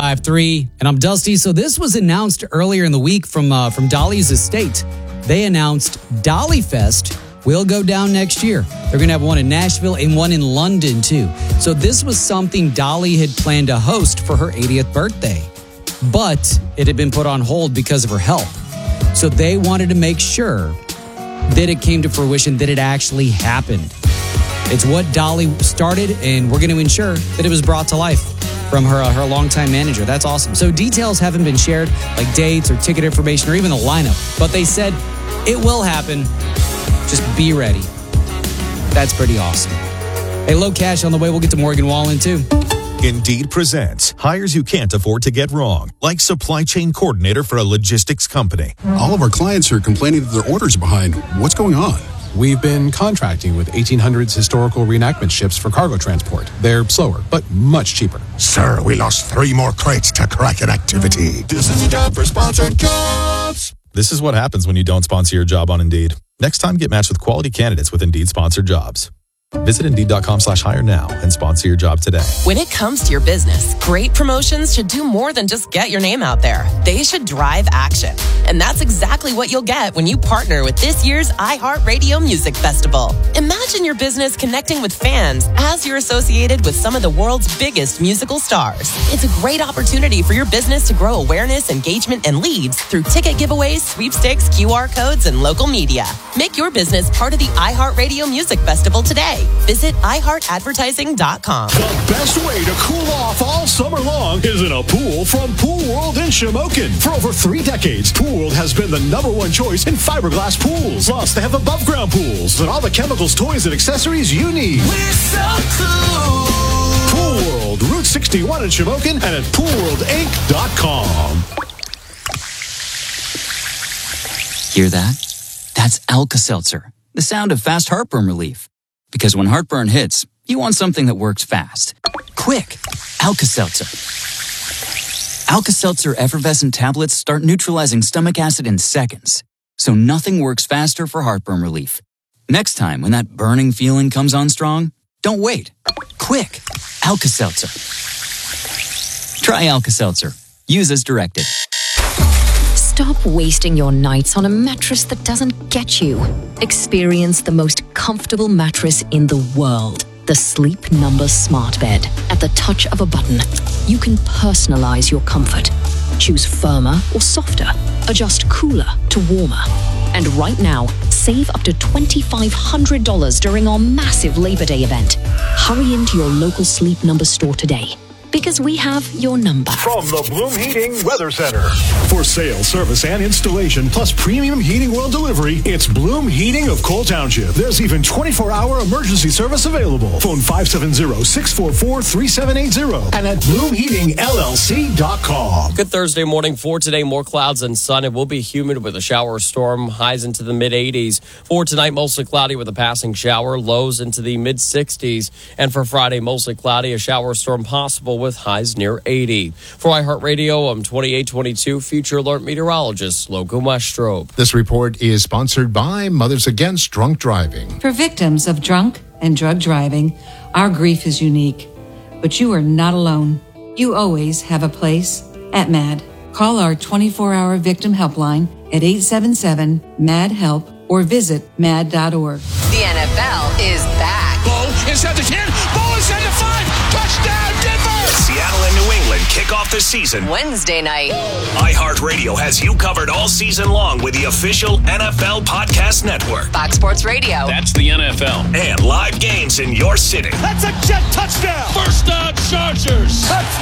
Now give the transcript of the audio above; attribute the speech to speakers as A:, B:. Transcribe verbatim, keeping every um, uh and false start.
A: I have three, and I'm Dusty. So this was announced earlier in the week from uh, from Dolly's estate. They announced Dolly Fest will go down next year. They're going to have one in Nashville and one in London, too. So this was something Dolly had planned to host for her eightieth birthday, but it had been put on hold because of her health. So they wanted to make sure that it came to fruition, that it actually happened. It's what Dolly started, and we're going to ensure that it was brought to life from her uh, her longtime manager. That's awesome. So details haven't been shared, like dates or ticket information or even the lineup, but they said it will happen. Just be ready. That's pretty awesome. Hey, Low Cash on the way. We'll get to Morgan Wallen, too.
B: Indeed presents hires you can't afford to get wrong, like supply chain coordinator for a logistics company.
C: All of our clients are complaining that their orders are behind. What's going on?
D: We've been contracting with eighteen hundreds historical reenactment ships for cargo transport. They're slower, but much cheaper.
E: Sir, we lost three more crates to Kraken activity.
F: This is a job for sponsored jobs.
B: This is what happens when you don't sponsor your job on Indeed. Next time, get matched with quality candidates with Indeed sponsored jobs. Visit Indeed.com slash hire now and sponsor your job today.
G: When it comes to your business, great promotions should do more than just get your name out there. They should drive action. And that's exactly what you'll get when you partner with this year's iHeartRadio Music Festival. Imagine your business connecting with fans as you're associated with some of the world's biggest musical stars. It's a great opportunity for your business to grow awareness, engagement, and leads through ticket giveaways, sweepstakes, Q R codes, and local media. Make your business part of the iHeartRadio Music Festival today. Visit i heart advertising dot com.
H: The best way to cool off all summer long is in a pool from Pool World in Shamokin. For over three decades, Pool World has been the number one choice in fiberglass pools. Plus, they have above ground pools and all the chemicals, toys, and accessories you need.
F: We're so cool.
H: Pool World, Route sixty-one in Shamokin and at pool world inc dot com.
I: Hear that? That's Alka-Seltzer, the sound of fast heartburn relief. Because when heartburn hits, you want something that works fast. Quick, Alka-Seltzer. Alka-Seltzer effervescent tablets start neutralizing stomach acid in seconds, so nothing works faster for heartburn relief. Next time, when that burning feeling comes on strong, don't wait. Quick, Alka-Seltzer. Try Alka-Seltzer. Use as directed.
J: Stop wasting your nights on a mattress that doesn't get you. Experience the most comfortable mattress in the world. The Sleep Number Smart Bed. At the touch of a button, you can personalize your comfort. Choose firmer or softer. Adjust cooler to warmer. And right now, save up to two thousand five hundred dollars during our massive Labor Day event. Hurry into your local Sleep Number store today, because we have your number.
H: From the Bloom Heating Weather Center. For sale, service, and installation, plus premium heating oil delivery, it's Bloom Heating of Cole Township. There's even twenty-four hour emergency service available. Phone five seven zero, six four four, three seven eight zero and at bloom heating l l c dot com.
K: Good Thursday morning. For today, more clouds and sun. It will be humid with a shower or storm. Highs into the mid eighties. For tonight, mostly cloudy with a passing shower. Lows into the mid sixties. And for Friday, mostly cloudy, a shower or storm possible with highs near eighty. For iHeartRadio, I'm twenty-eight twenty-two Future Alert meteorologist Logan Westrope.
L: This report is sponsored by Mothers Against Drunk Driving.
M: For victims of drunk and drug driving, our grief is unique. But you are not alone. You always have a place at MAD. Call our twenty-four hour victim helpline at eight seven seven, M A D, HELP or visit mad dot org.
G: The N F L is back.
F: Ball inside the ten. Ball inside the five. Touchdown, Denver.
N: Seattle and New England kick off the season
G: Wednesday night.
N: iHeartRadio has you covered all season long with the official N F L Podcast Network.
G: Fox Sports Radio.
N: That's the N F L. And live games in your city.
F: That's a jet touchdown. First down, Chargers. Touchdown.